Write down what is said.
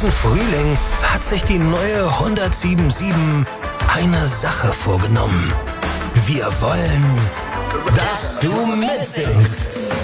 diesen Frühling hat sich die neue 107.7 eine Sache vorgenommen. Wir wollen, dass du mitsingst.